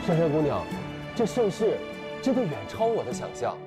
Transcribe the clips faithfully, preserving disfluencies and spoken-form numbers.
珊珊姑娘，这盛世真的远超我的想象。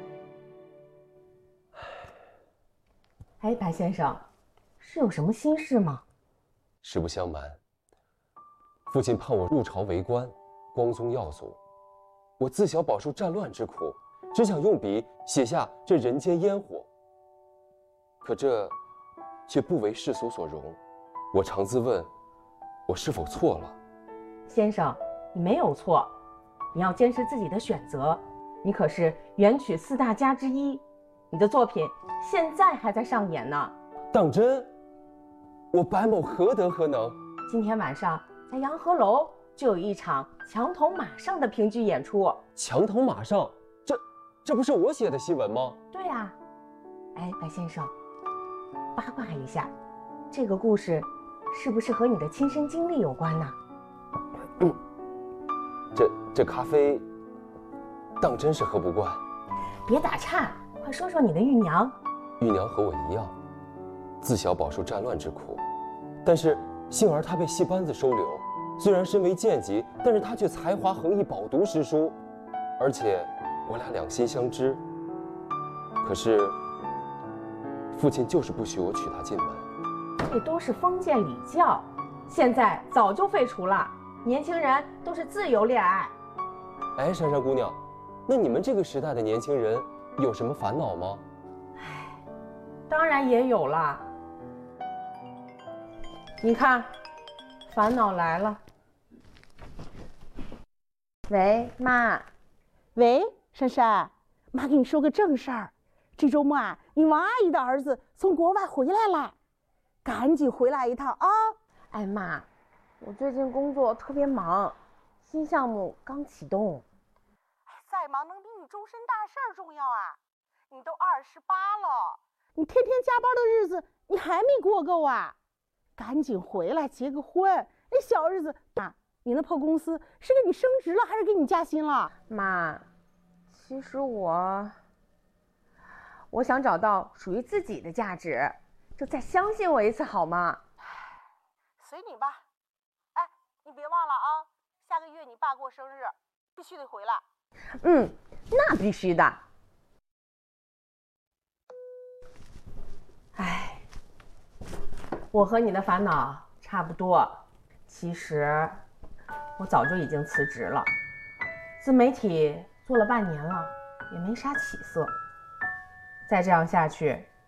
哎，白先生，是有什么心事吗？ 实不相瞒，父亲盼我入朝为官，光宗耀祖。我自小饱受战乱之苦，只想用笔写下这人间烟火。可这却不为世俗所容。我常自问，我是否错了？ 先生，你没有错，你要坚持自己的选择。你可是元曲四大家之一，你的作品现在还在上演呢。 当真？我白某何德何能？ 今天晚上在洋河楼就有一场墙头马上的评剧演出。 墙头马上，这这不是我写的戏文吗？ 对呀、啊。哎，白先生，八卦一下，这个故事是不是和你的亲身经历有关呢？ 嗯，这这咖啡当真是喝不惯。 别打岔，快说说你的玉娘。 玉娘和我一样，自小饱受战乱之苦，但是幸而她被戏班子收留。虽然身为贱籍，但是她却才华横溢，饱读诗书，而且我俩两心相知。可是父亲就是不许我娶她进门。 这都是封建礼教，现在早就废除了。年轻人都是自由恋爱。 哎，珊珊姑娘，那你们这个时代的年轻人有什么烦恼吗？ 唉，当然也有啦。你看，烦恼来了。喂，妈。 喂，珊珊，妈跟你说个正事儿。这周末啊，你王阿姨的儿子从国外回来了，赶紧回来一趟啊！ 哎妈，我最近工作特别忙，新项目刚启动。 再忙能比你终身大事儿重要啊！你都二十八了，你天天加班的日子你还没过够啊！赶紧回来结个婚，那小日子啊！你那破公司是给你升职了还是给你加薪了？ 妈，其实我我想找到属于自己的价值，就再相信我一次好吗？ 随你吧。哎，你别忘了啊，下个月你爸过生日，必须得回来。 嗯，那必须的。哎，我和你的烦恼差不多。其实我早就已经辞职了，自媒体做了半年了，也没啥起色。再这样下去，